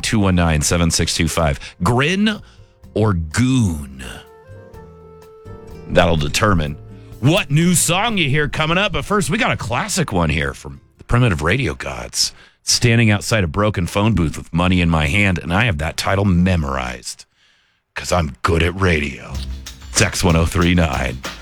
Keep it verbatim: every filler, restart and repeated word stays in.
two one nine, seven six two five. Grin or goon? That'll determine what new song you hear coming up. But first, we got a classic one here from the Primitive Radio Gods. Standing outside a broken phone booth with money in my hand, and I have that title memorized because I'm good at radio. It's X ten thirty-nine.